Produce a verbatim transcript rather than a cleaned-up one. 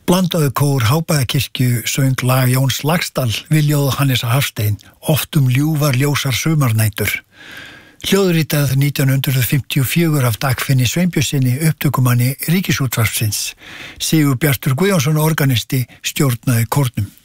Blandaðu kór Hábæjarkirkju söng lag Jóns Laxdal við ljóð Hannesar Hafstein, oft um ljúfar ljósar sumarnætur. Hljóðritað nítján hundruð fimmtíu og fjögur af Dagfinni Sveinbjörnssyni, upptökumanni Ríkisútvarpsins. Sigurbjartur Guðjónsson, organisti, stjórnaði kórnum.